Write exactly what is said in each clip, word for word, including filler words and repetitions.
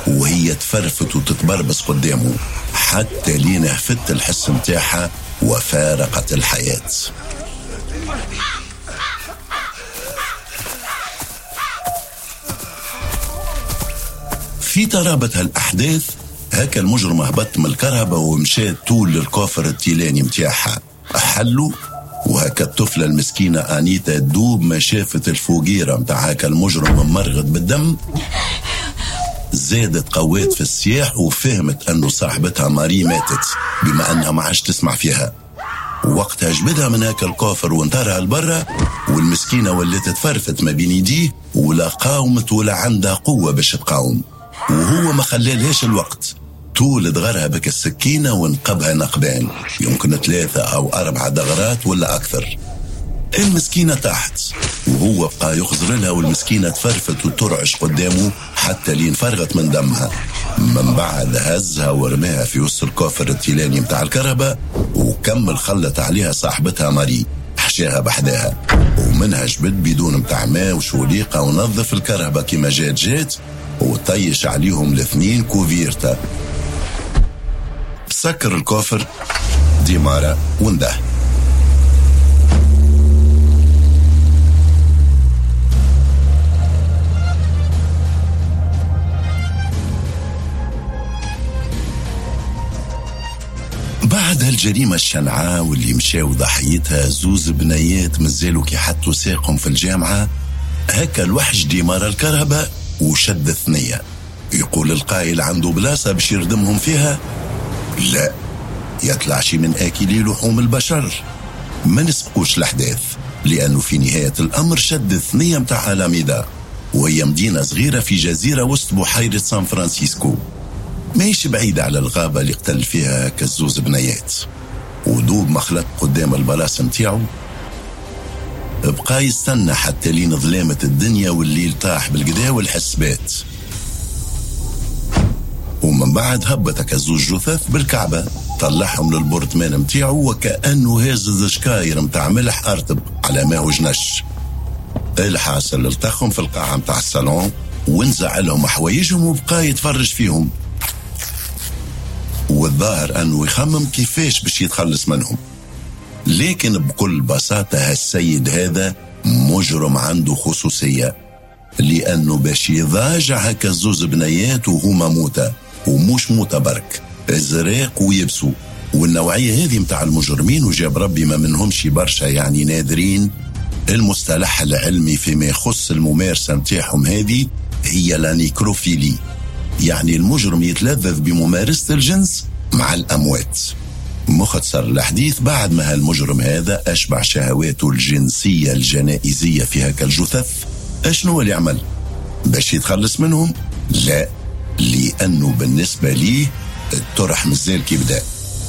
وهي تفرفت وتتبربس قدامه حتى لين هفت الحس متاعها وفارقت الحياة. في ترابة هالأحداث هكا المجرم هبط من الكرهبة ومشى طول للكوفر التيلاني متاعها حلو. وهكا الطفلة المسكينة أنيتا دوب ما شافت الفوقيرة متاع هكا المجرم ممرغد بالدم زادت قوات في السياح وفهمت أنه صاحبتها ماري ماتت بما أنها ما عادش تسمع فيها. وقتها جبدها من هكا الكوفر وانطرها لبرا والمسكينة ولات تفرفت ما بين يديه ولا قاومت ولا عندها قوة باش تقاوم. وهو ما خلالهاش الوقت طول دغرها بك السكينة ونقبها نقبان يمكن ثلاثة أو أربعة دغرات ولا أكثر. المسكينة تحت وهو بقى يخزر لها والمسكينة تفرفت وترعش قدامه حتى لين فرغت من دمها. من بعد هزها ورماها في وسط الكوفر التيلاني متاع الكهرباء وكمل خلت عليها صاحبتها ماري حشاها بحداها ومنها جبد بدون متاع ماء وشوليقة ونظف الكهرباء كما جات جات وطيش عليهم الاثنين كوفيرتا. سكر الكوفر ديمارا ونده. بعد هالجريمة الشنعاء واللي مشاو ضحيتها زوز بنيات مازالوا كي حطوا ساقهم في الجامعة هكا الوحش ديمارا الكرهبة وشد ثنية. يقول القائل عنده بلاصة باش يردمهم فيها؟ لا، يطلع شي من آكلي لحوم البشر. ما نسبقوش الأحداث لأنه في نهاية الأمر شد ثنية متاع ألاميدا وهي مدينة صغيرة في جزيرة وسط بحيرة سان فرانسيسكو ماهيش بعيدة على الغابة اللي قتل فيها كزوز بنيات. ودوب ما خلط قدام البلاصة متاعو بقى يستنى حتى لين ظلامة الدنيا والليل طاح بالقدا والحسبات. ومن بعد هبط كزوز جثث بالكعبة طلعهم للبورتمان متاعو وكأنه هازز شكاير متاع ملح أرتب على ما هو جنش. الحاصل التخهم في القاعة متاع الصالون ونزع لهم حوايجهم وبقى يتفرج فيهم والظاهر أنه يخمم كيفاش باش يتخلص منهم. لكن بكل بساطة هالسيد هذا مجرم عنده خصوصية لأنه باش يضاجع هكا زوز بنيات وهما موتى ومش موتى برك ازراق ويبسوا. والنوعية هذه متاع المجرمين وجاب ربي ما منهمش برشا يعني نادرين. المصطلح العلمي فيما يخص الممارسة متاعهم هذه هي لا نيكروفيلي، يعني المجرم يتلذذ بممارسة الجنس مع الأموات. مختصر الحديث بعد ما هالمجرم هذا أشبع شهواته الجنسية الجنائزية في هكا الجثث أشنو اللي يعمل باش يتخلص منهم؟ لا، لأنه بالنسبة ليه الطرح مازال كي بدأ.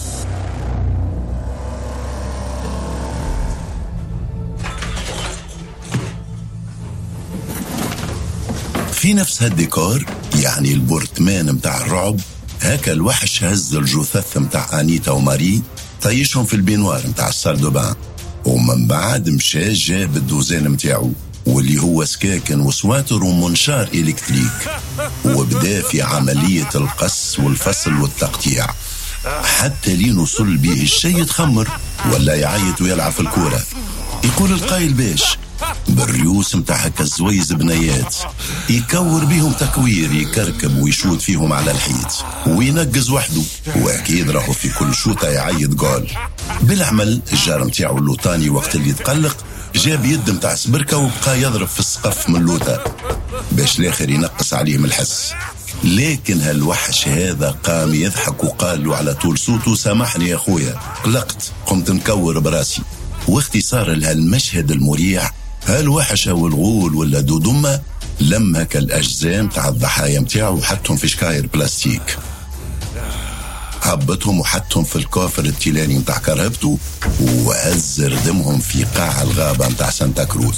في نفس هالديكور يعني البورتمان متاع الرعب هكا الوحش هز الجثث متاع أنيتا وماري طيشهم في البينوار متاع السال دو بان ومن بعد مشى جاب الدوزان متاعو واللي هو سكاكن وسواتر ومنشار إلكتريك وبدأ في عملية القص والفصل والتقطيع حتى لين وصل به الشيء يتخمر ولا يعيط ويلعب في الكورة. يقول القايل باش بالريوس متاع هكا الزويز بنيات يكور بيهم تكوير يكركب ويشوت فيهم على الحيط وينقز وحده واكيد راهو في كل شوطه يعيط جول. بالعمل الجار متاعو اللوطاني وقت اللي تقلق جاب يد متاع سبركه وبقى يضرب في السقف من اللوطه باش الاخر ينقص عليه من الحس. لكن هالوحش هذا قام يضحك وقال له على طول صوته سامحني يا خويا قلقت قمت نكور براسي. واختصار لهالمشهد المريع هالوحش او الغول ولا دودمة لم هكا الاجزاء تاع الضحايا متاعو وحطهم في شكاير بلاستيك هبطهم وحطهم في الكوفر التيلاني متاع كرهبته وهز ردمهم في قاع الغابة متاع سانتا كروز.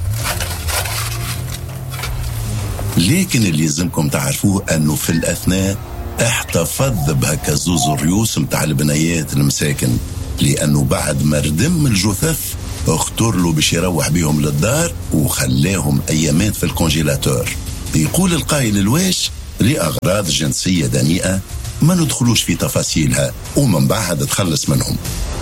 لكن اللي يلزمكم تعرفوه انه في الاثناء احتفظ بهكا زوز الريوس متاع البنيات المساكن لانه بعد ما ردم الجثث اختار له باش يروح بيهم للدار وخلاهم ايامات في الكونجيلاتور. يقول القائل الواش لأغراض جنسية دنيئة ما ندخلوش في تفاصيلها ومن بعد تخلص منهم.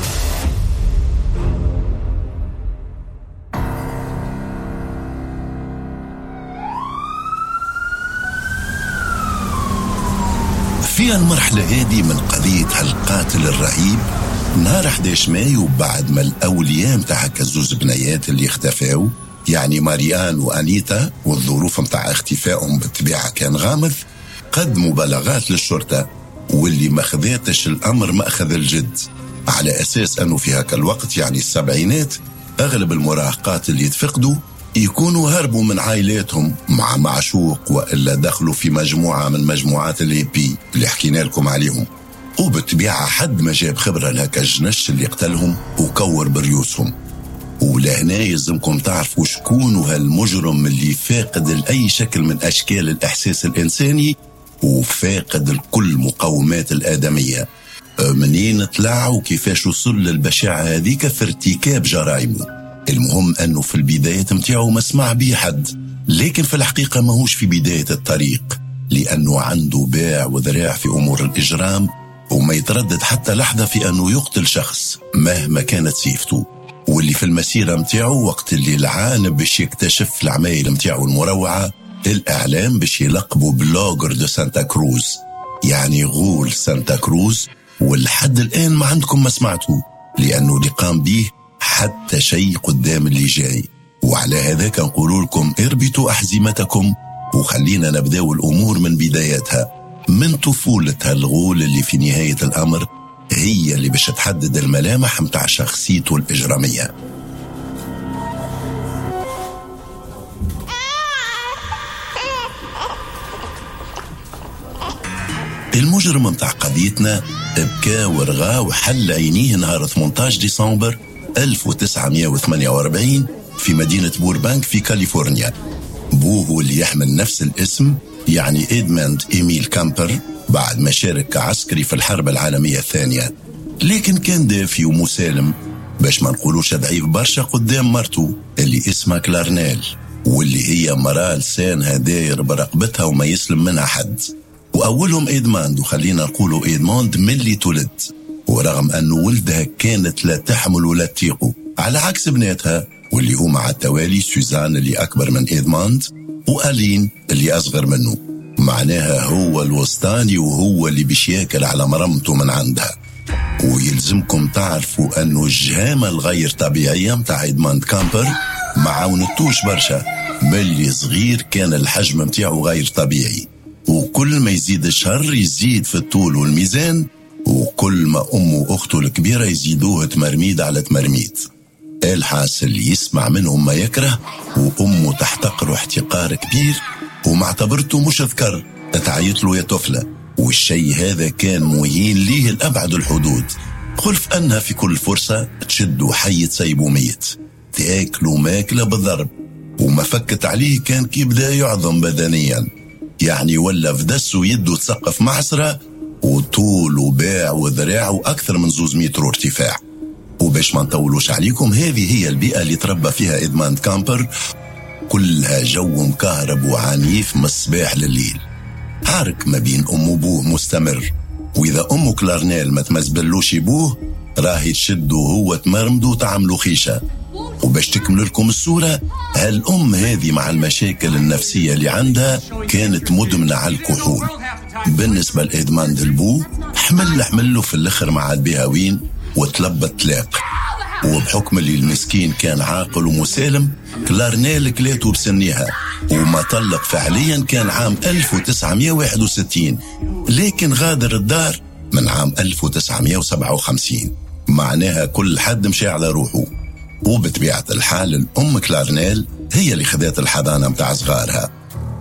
في المرحلة هذه من قضية هالقاتل الرهيب نهار أحد عشر مايو، بعد ما الأولياء متاع كزوز بنيات اللي اختفاوا، يعني ماريان وأنيتا، والظروف متاع اختفائهم بالطبيعة كان غامض، قدموا بلاغات للشرطة واللي ما خذاتش الأمر مأخذ الجد، على أساس أنه في هاك الوقت يعني السبعينات أغلب المراهقات اللي يتفقدوا يكونوا هربوا من عائلاتهم مع معشوق وإلا دخلوا في مجموعة من مجموعات الهيبي اللي حكينا لكم عليهم. وبالطبيعة حد ما جاب خبرة لهك الجنش اللي قتلهم وكور بريوسهم. ولهنا يلزمكم تعرفوا شكون هالمجرم اللي فاقد لأي شكل من أشكال الإحساس الإنساني وفاقد الكل مقومات الآدمية. منين طلع وكيفاش وصل للبشاعة هذيك في ارتكاب جرائمه. المهم أنه في البداية متاعه ما سمع بيه حد، لكن في الحقيقة ما هوش في بداية الطريق، لأنه عنده باع وذراع في أمور الإجرام وما يتردد حتى لحظة في أنه يقتل شخص مهما كانت سيفته. واللي في المسيرة متاعه وقت اللي العانب باش يكتشف العمايل متاعه المروعة، الإعلام باش يلقبوا بلوغر دو سانتا كروز، يعني غول سانتا كروز، والحد الآن ما عندكم ما سمعتوا، لأنه اللي قام به حتى شيء قدام اللي جاي. وعلى هذا كنقول لكم اربطوا أحزمتكم وخلينا نبدأ الأمور من بدايتها، من طفولة هالغول اللي في نهاية الأمر هي اللي باش تحدد الملامح متاع شخصيته الإجرامية. المجرم متاع قضيتنا ابكى ورغى وحل عينيه نهار ثمانية عشر ديسمبر ألف وتسعمائة وثمانية وأربعين في مدينة بوربانك في كاليفورنيا. بوه اللي يحمل نفس الاسم، يعني إدموند إيميل كامبر، بعد ما شارك كعسكري في الحرب العالمية الثانية، لكن كان دافي ومسالم باش ما نقولوش ضعيف برشا قدام مرته اللي اسمها كلارنيل، واللي هي مرأة لسانها داير برقبتها وما يسلم منها حد. وأولهم إدموند، وخلينا نقولوا إدموند من اللي تولد، ورغم أنه ولدها كانت لا تحمل ولا تطيقه، على عكس بناتها واللي هو مع التوالي سوزان اللي أكبر من إدموند وألين اللي أصغر منه، معناها هو الوسطاني وهو اللي باش ياكل على مرمته من عندها. ويلزمكم تعرفوا أنه الجهامة الغير طبيعية متاع إدموند كامبر ما عاونتوش برشا، بل صغير كان الحجم متاعه غير طبيعي، وكل ما يزيد الشهر يزيد في الطول والميزان، وكل ما أمه وأخته الكبيرة يزيدوه تمرميد على تمرميد. الحاصل يسمع منهم ما يكره، وأمه تحتقره احتقار كبير ومعتبرته مش أذكر، تعيط له يا طفلة. والشيء هذا كان مهين ليه الأبعد الحدود، خلف أنها في كل فرصة تشده حي تسيبه ميت، تاكله ماكلة بالضرب، وما فكت عليه كان كي بدا يعظم بدنيا، يعني ولا في دسه يده تسقف معصرة وطول وباع وذراع أكثر من زوز متر ارتفاع. وباش ما نطولوش عليكم، هذه هي البيئة اللي تربى فيها إدموند كامبر، كلها جو مكهرب وعنيف من الصباح لليل، عارك ما بين أم وبوه مستمر، وإذا أم كلارنيل ما تمزبلوش بوه راهي تشده هو تمرمدو وتعملوا خيشة. وباش تكمل لكم الصورة، هالأم هذه مع المشاكل النفسية اللي عندها كانت مدمنة على الكحول. بالنسبة لإدموند البو، حمل حمله في الآخر مع البهاوين وتلبت تلاق، وبحكم اللي المسكين كان عاقل ومسالم، كلارنيل كلاته بسنيها، وما طلق فعليا كان عام ألف وتسعمائة وواحد وستين، لكن غادر الدار من عام ألف وتسعمائة وسبعة وخمسين، معناها كل حد مشي على روحه. وبطبيعة الحال الأم كلارنيل هي اللي خذت الحضانة متاع صغارها.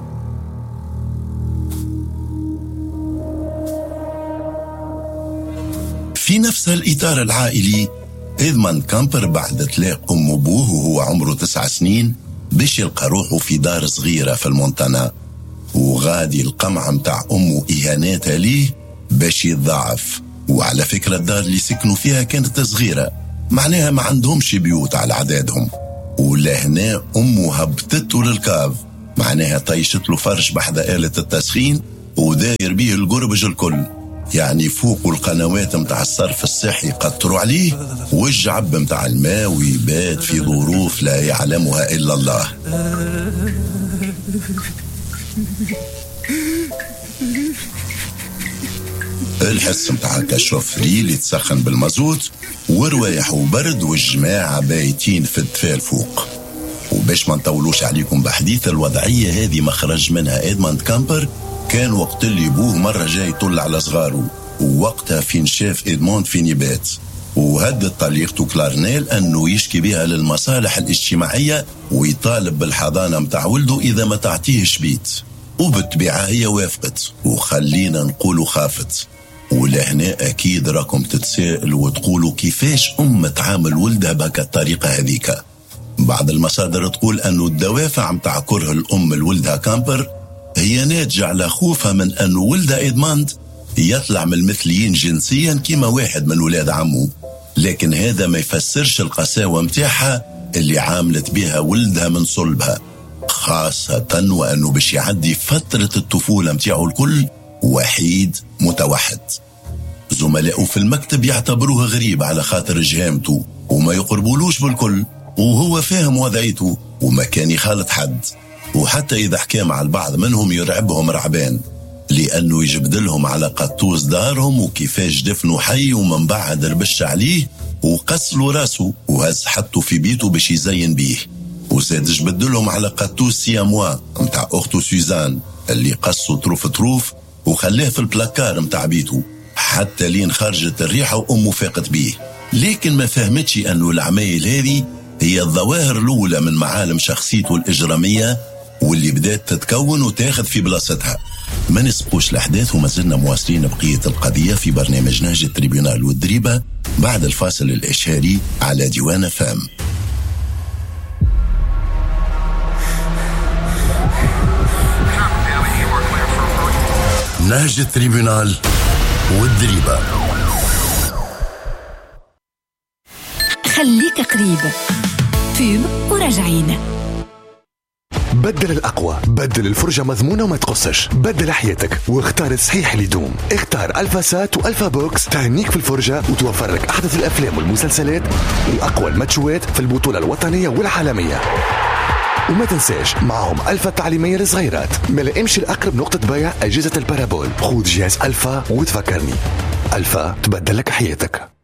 في نفس الإطار العائلي، إدموند كامبر بعد طلاق أم أبوه وهو عمره تسع سنين باش يلقى روحه في دار صغيرة في المونتانا، وغادي القمع متاع أمه إهاناتها ليه باش يتضاعف. وعلى فكرة الدار اللي سكنوا فيها كانت صغيرة، معناها ما عندهمش بيوت على عدادهم، ولهنا أمه هبطته للكاف، معناها طيشت له فرش بحذا آلة التسخين وداير بيه القربج الكل، يعني فوق القنوات متاع الصرف الصحي يقطروا عليه، والجعب متاع الماء ويبات في ظروف لا يعلمها إلا الله. الحس متاع كشوفري اللي تسخن بالمازوت، وروايح وبرد، والجماعة بايتين في الدفال فوق. وباش ما نطولوش عليكم بحديث، الوضعية هذه مخرج منها إدموند كامبر كان وقت اللي بوه مرة جاي يطل على صغاره، ووقتها فين شاف إدموند فين يبات، وهدد طليقته كلارنيل أنه يشكي بها للمصالح الاجتماعية ويطالب بالحضانة متاع ولده إذا ما تعطيهش بيت. وبالطبيعة هي وافقت، وخلينا نقولوا خافت. ولهنا أكيد راكم تتساءلوا وتقولوا كيفاش أم تعامل ولدها بهك الطريقة هذيك. بعض المصادر تقول أنه الدوافع متاع كره الأم لولدها كامبر هي ناتجة على خوفها من أن ولدها إدموند يطلع من المثليين جنسيا كما واحد من ولاد عمه، لكن هذا ما يفسرش القساوة متاعها اللي عاملت بها ولدها من صلبها، خاصة وأنه باش يعدي فترة الطفولة متاعه الكل وحيد متوحد. زملائه في المكتب يعتبروه غريب على خاطر جهامته وما يقربولوش بالكل، وهو فاهم وضعيته وما كان يخالط حد، وحتى إذا حكى مع البعض منهم يرعبهم رعبان، لأنه يجبدلهم على قطوس دارهم وكيفاش دفنوا حي ومن بعد ربش عليه وقصلوا راسه وهز حطه في بيته باش يزين بيه، وزاد جبدلهم على قطوس سياموا متاع أخته سوزان اللي قصوا طروف طروف وخلاه في البلاكار متاع بيته حتى لين خرجت الريحة وأمه فاقت بيه. لكن ما فهمتش أنه العمايل هذه هي الظواهر الأولى من معالم شخصيته الإجرامية واللي بدأت تتكون وتاخذ في بلاصتها. ما نسبقوش الأحداث وما زلنا مواصلين بقية القضية في برنامج نهج التريبيونال والدريبة بعد الفاصل الإشهاري على ديوان فام. نهج التريبيونال والدريبة. خليك قريب فيلم وراجعين. بدل الأقوى، بدل الفرجة مضمونة وما تقصش، بدل حياتك واختار الصحيح اللي يدوم. اختار ألفا سات وألفا بوكس تهنيك في الفرجة وتوفر لك أحدث الأفلام والمسلسلات وأقوى الماتشوات في البطولة الوطنية والعالمية. وما تنساش معهم ألفا التعليمية للصغيرات. ملا امشي الأقرب نقطة بيع أجهزة البارابول، خذ جهاز ألفا وتفكرني. ألفا تبدل لك حياتك.